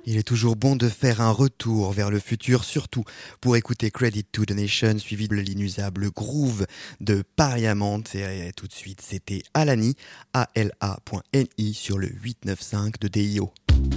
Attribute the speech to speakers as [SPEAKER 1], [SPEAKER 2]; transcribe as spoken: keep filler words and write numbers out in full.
[SPEAKER 1] Il est toujours bon de faire un retour vers le futur, surtout pour écouter Credit to the Nation, suivi de l'inusable groove de Parliament. Et tout de suite, c'était Alani, A L A.N I sur le huit neuf cinq de D I O.